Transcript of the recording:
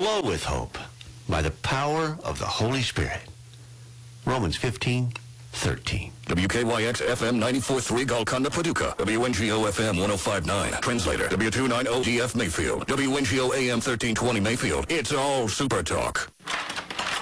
Flow with hope by the power of the Holy Spirit. Romans 15:13. WKYX FM 94.3 Golconda, Paducah. WNGO FM 105.9. Translator, W290 GF Mayfield. WNGO AM 1320 Mayfield. It's all Super Talk.